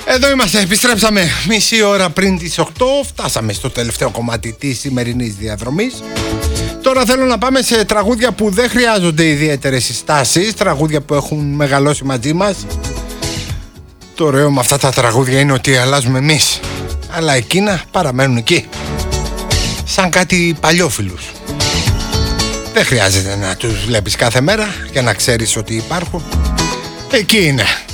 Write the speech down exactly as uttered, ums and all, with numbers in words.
Εδώ είμαστε, επιστρέψαμε μισή ώρα πριν τις οκτώ. Φτάσαμε στο τελευταίο κομμάτι της σημερινής διαδρομής. Τώρα θέλω να πάμε σε τραγούδια που δεν χρειάζονται ιδιαίτερες συστάσεις. Τραγούδια που έχουν μεγαλώσει μαζί μας. Το ωραίο με αυτά τα τραγούδια είναι ότι αλλάζουμε εμείς, αλλά εκείνα παραμένουν εκεί, σαν κάτι παλιόφιλους. Δεν χρειάζεται να τους βλέπεις κάθε μέρα για να ξέρεις ότι υπάρχουν. Εκεί είναι.